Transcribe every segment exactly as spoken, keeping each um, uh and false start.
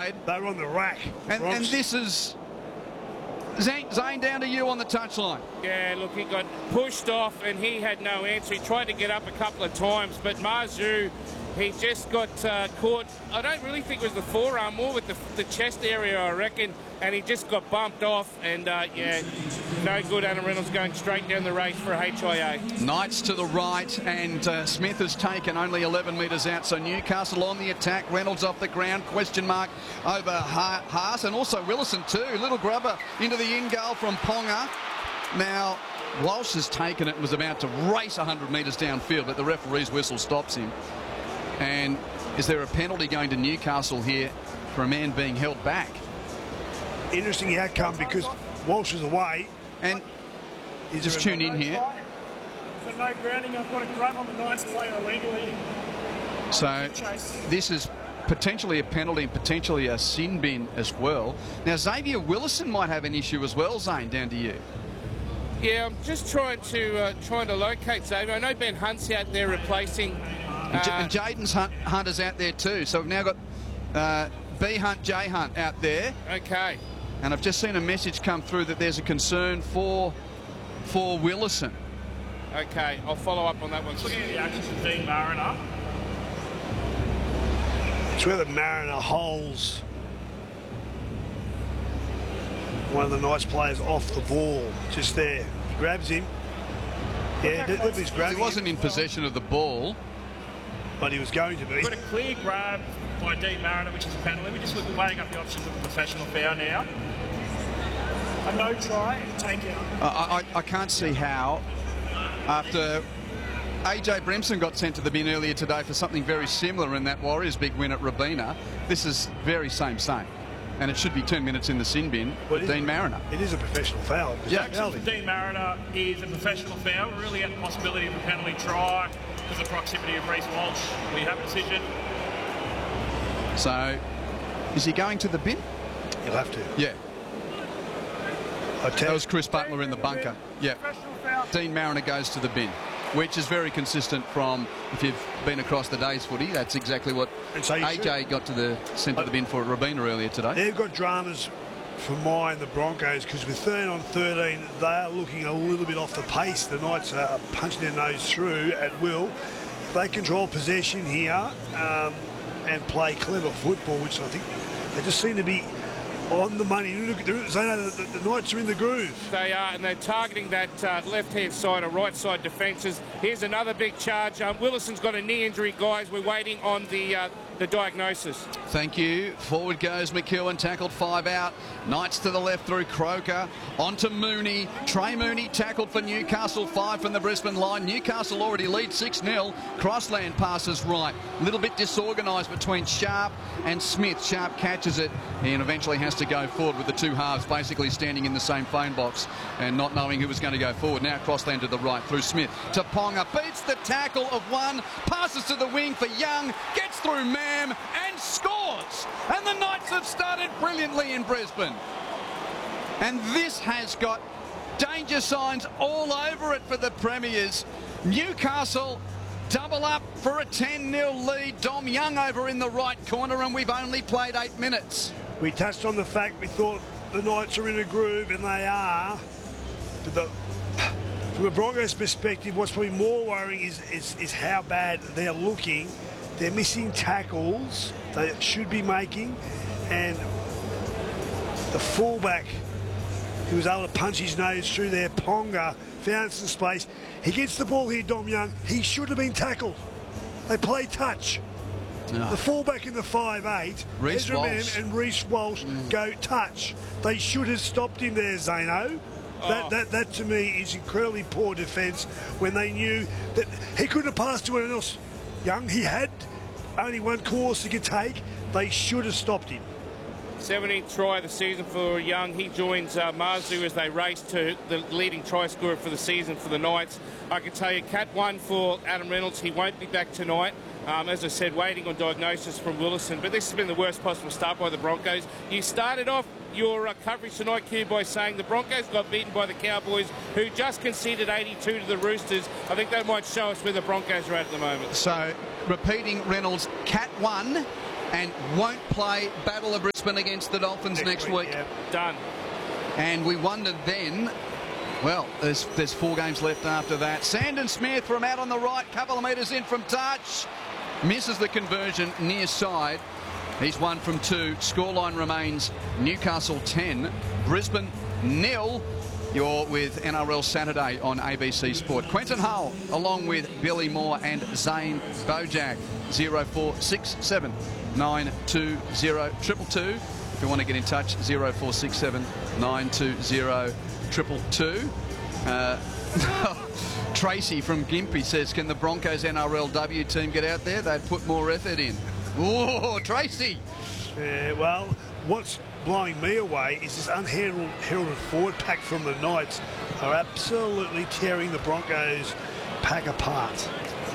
They were on the rack. And, and this is Zane, Zane, down to you on the touchline. Yeah, look, he got pushed off and he had no answer. He tried to get up a couple of times, but Mazu, he just got uh, caught. I don't really think it was the forearm, more with the, the chest area, I reckon, and he just got bumped off. And, uh, yeah, no good. Adam Reynolds going straight down the race for H I A. Knights to the right, and uh, Smith has taken only eleven metres out. So Newcastle on the attack. Reynolds off the ground. Question mark over ha Haas, and also Willison too. Little grubber into the in goal from Ponga. Now, Walsh has taken it and was about to race one hundred metres downfield, but the referee's whistle stops him. And is there a penalty going to Newcastle here for a man being held back? Interesting outcome because Walsh is away. And just tune in here. So no grounding. I've got a grab on the Knights away illegally. So this is potentially a penalty and potentially a sin bin as well. Now Xavier Willison might have an issue as well, Zane, down to you. Yeah, I'm just trying to uh, trying to locate Xavier. I know Ben Hunt's out there replacing. Uh, and Jaden's Hunt, Hunt is out there too. So we've now got uh, B Hunt, J Hunt out there. Okay. And I've just seen a message come through that there's a concern for for Willison. Okay, I'll follow up on that one. Looking at the actions of Dean Mariner. It's where the Mariner holds one of the Knights players off the ball, just there. Grabs him. Yeah, look, he's grabbing He wasn't him. in possession of the ball, but he was going to be. Got a clear grab by Dean Mariner, which is a penalty. We just look at weighing up the options of a professional foul now. A no try and take out. I, I, I can't see how, after A J Brimson got sent to the bin earlier today for something very similar in that Warriors big win at Robina, this is very same same. And it should be ten minutes in the sin bin Well, for Dean Mariner. It is a professional foul. Yeah. Penalty. Dean Mariner is a professional foul. We're really at the possibility of a penalty try because of the proximity of Reece Walsh. We have a decision. So, is he going to the bin? He'll have to. Yeah. I That tell was Chris Butler in the bunker. Yeah. Dean Mariner goes to the bin, which is very consistent from, if you've been across the day's footy, that's exactly what And so you A J should. got to the sent to the bin for at Robina earlier today. They've got dramas for mine, the Broncos, because with thirteen on thirteen, they are looking a little bit off the pace. The Knights are punching their nose through at will. They control possession here um, and play clever football, which I think they just seem to be on the money. Look, the, the, the Knights are in the groove. They are, and they're targeting that uh, left-hand side or right-side defences. Here's another big charge. Um, Willison's got a knee injury, guys. We're waiting on the uh, the diagnosis. Thank you. Forward goes McEwen, tackled five out. Knights to the left through Croker. On to Mooney. Trey Mooney tackled for Newcastle, five from the Brisbane line. Newcastle already lead six nil. Crossland passes right. A little bit disorganised between Sharp and Smith. Sharp catches it and eventually has to go forward with the two halves basically standing in the same phone box and not knowing who was going to go forward. Now Crossland to the right through Smith to Ponga. Beats the tackle of one. Passes to the wing for Young. Gets through Mam and scores. And the Knights have started brilliantly in Brisbane. And this has got danger signs all over it for the Premiers. Newcastle double up for a ten nil lead. Dom Young over in the right corner, and we've only played eight minutes. We touched on the fact we thought the Knights are in a groove, and they are. But the, from a Broncos perspective, what's probably more worrying is, is, is how bad they're looking. They're missing tackles they should be making, and the fullback who was able to punch his nose through there, Ponga, found some space. He gets the ball here, Dom Young. He should have been tackled. They play touch. No. The fullback in the five eight, Reece Ezra Mam Walsh. and Reece Walsh mm. go touch. They should have stopped him there, Zano. Oh. That, that, that to me is incredibly poor defence when they knew that he couldn't have passed to anyone else. Young, he had only one course he could take. They should have stopped him. seventeenth try of the season for Young. He joins uh, Mazu as they race to the leading try scorer for the season for the Knights. I can tell you, Cat one for Adam Reynolds. He won't be back tonight. Um, as I said, waiting on diagnosis from Willison. But this has been the worst possible start by the Broncos. You started off your uh, coverage tonight, Q, by saying the Broncos got beaten by the Cowboys, who just conceded eighty-two to the Roosters. I think that might show us where the Broncos are at the moment. So, repeating Reynolds, Cat one and won't play Battle of Brisbane against the Dolphins next, next week. week. Yeah. Done. And we wondered then, well, there's, there's four games left after that. Sandon Smith from out on the right, couple of metres in from touch. Misses the conversion near side. He's one from two. Scoreline remains Newcastle ten, Brisbane nil. You're with N R L Saturday on A B C Sport. Quentin Hull, along with Billy Moore and Zane Bojack. zero four six seven nine two zero triple two. If you want to get in touch, zero four six seven nine two zero triple two. Uh, Tracy from Gympie says, can the Broncos N R L W team get out there? They'd put more effort in. Oh, Tracy. Yeah, well, what's blowing me away is this unheralded heralded forward pack from the Knights are absolutely tearing the Broncos pack apart.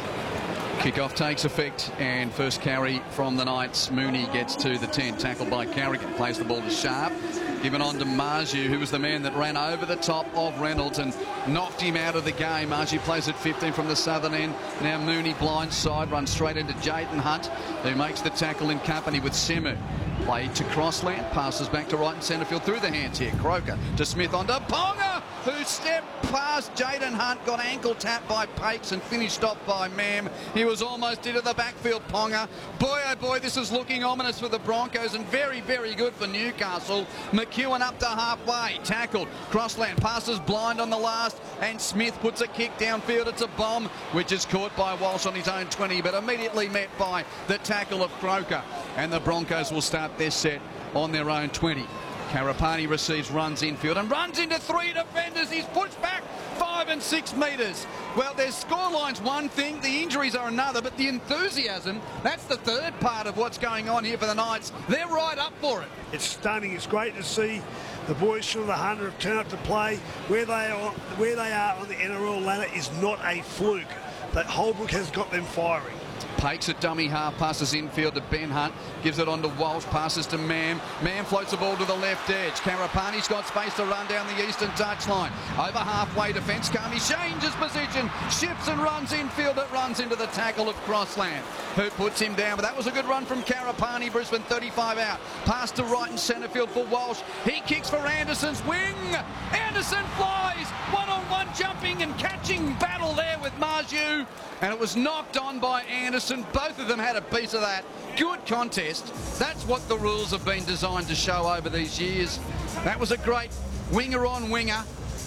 Kickoff takes effect, and first carry from the Knights. Mooney gets to the ten, tackled by Carrigan, plays the ball to Sharp, given on to Marju, who was the man that ran over the top of Reynolds and knocked him out of the game. Marju plays at fifteen from the southern end. Now Mooney blindside, runs straight into Jaden Hunt, who makes the tackle in company with Semu. Play to Crossland, passes back to right and centre field through the hands here. Croker to Smith on to Ponga, who stepped past Jaden Hunt, got ankle tapped by Pakes and finished off by Mam. He was almost into the backfield, Ponga. Boy, oh boy, this is looking ominous for the Broncos and very, very good for Newcastle. McEwen up to halfway, tackled. Crossland passes blind on the last, and Smith puts a kick downfield. It's a bomb, which is caught by Walsh on his own twenty, but immediately met by the tackle of Croker. And the Broncos will start their set on their own twenty. Karapani receives, runs infield and runs into three defenders. He's pushed back five and six metres. Well, their scoreline's one thing, the injuries are another, but the enthusiasm, that's the third part of what's going on here for the Knights. They're right up for it. It's stunning. It's great to see the boys from the hundred have turned up to play. Where they are, where they are on the N R L ladder is not a fluke. That Holbrook has got them firing. Pakes at dummy half, passes infield to Ben Hunt, gives it on to Walsh, passes to Mam. Mam floats the ball to the left edge. Karapani's got space to run down the eastern touchline. Over halfway, defence come. He changes position, shifts and runs infield. It runs into the tackle of Crossland, who puts him down. But that was a good run from Karapani. Brisbane thirty-five out. Pass to right and centre field for Walsh. He kicks for Anderson's wing. Anderson flies. One-on-one jumping and catching battle there with Marju. And it was knocked on by Anderson. Both of them had a piece of that. Good contest. That's what the rules have been designed to show over these years. That was a great winger on winger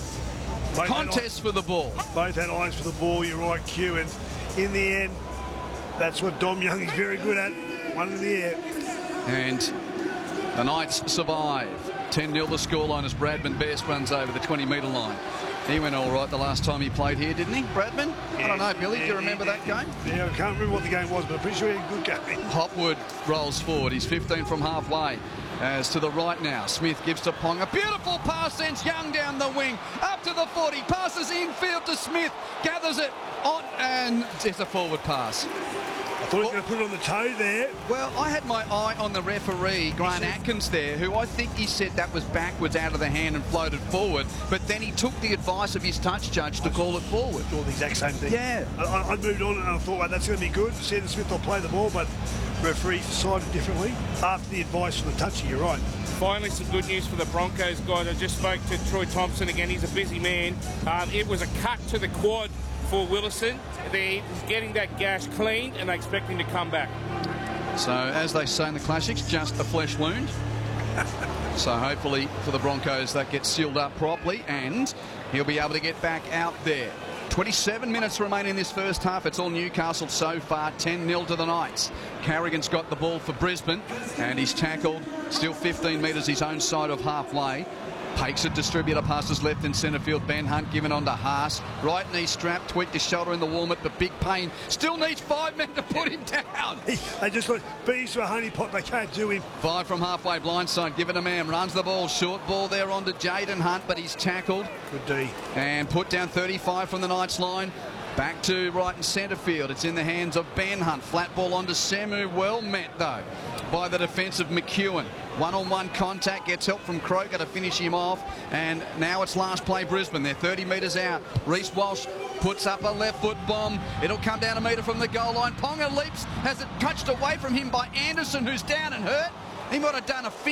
Both contest for the ball. Both had eyes for the ball, you're right, Q. And in the end, that's what Dom Young is very good at. One in the air. And the Knights survive. ten nil the scoreline as Bradman Best runs over the twenty metre line. He went all right the last time he played here, didn't he, Bradman? Yeah, I don't know, Billy, yeah, do you remember yeah, that game? Yeah, I can't remember what the game was, but I'm pretty sure he had a good game. Hopwood rolls forward. He's fifteen from halfway. As to the right now, Smith gives to Ponga. Beautiful pass, sends Young down the wing. Up to the forty, passes infield to Smith. Gathers it on, and it's a forward pass. I thought he was going to put it on the toe there. Well, I had my eye on the referee, Grant Atkins there, who I think he said that was backwards out of the hand and floated forward, but then he took the advice of his touch judge to call it forward. All the exact same thing. Yeah. I, I moved on and I thought, well, that's going to be good. Sandon Smith will play the ball, but referees decided differently after the advice from the touchy. You're right. Finally, some good news for the Broncos, guys. I just spoke to Troy Thompson again. He's a busy man. Um, it was a cut to the quad for Willison. They're getting that gash cleaned and they expect him to come back. So, as they say in the classics, just a flesh wound. So hopefully for the Broncos that gets sealed up properly and he'll be able to get back out there. twenty-seven minutes remain in this first half. It's all Newcastle so far, ten nil to the Knights. Carrigan's got the ball for Brisbane and he's tackled, still fifteen metres his own side of halfway. Pakes it, distributor, passes left in centre field. Ben Hunt given on to Haas. Right knee strap, tweaked his shoulder in the warm-up, but big pain. Still needs five men to put him down. They just look, bees to a honey pot, they can't do him. Five from halfway, blindside, given to Mam. Runs the ball, short ball there on to Jaden Hunt, but he's tackled. Good D. And put down thirty-five from the Knights line. Back to right and centre field. It's in the hands of Ben Hunt. Flat ball onto Semu. Well met, though, by the defence of McEwen. One-on-one contact, gets help from Croker to finish him off. And now it's last play Brisbane. They're thirty metres out. Reece Walsh puts up a left foot bomb. It'll come down a metre from the goal line. Ponga leaps, has it touched away from him by Anderson, who's down and hurt. He might have done a fin